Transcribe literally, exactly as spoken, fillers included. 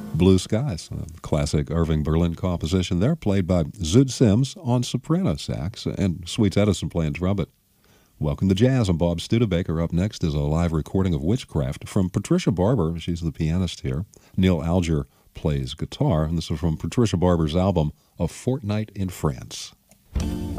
Blue Skies, a classic Irving Berlin composition there, played by Zoot Sims on soprano sax and Sweets Edison playing trumpet. Welcome to Jazz. I'm Bob Studebaker. Up next is a live recording of Witchcraft from Patricia Barber. She's the pianist here. Neil Alger plays guitar, and this is from Patricia Barber's album, A Fortnight in France.